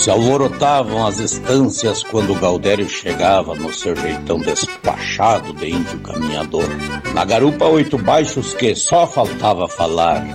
Se alvorotavam as estâncias quando o Gaudério chegava no seu jeitão despachado de índio caminhador. Na garupa 8 baixos que só faltava falar,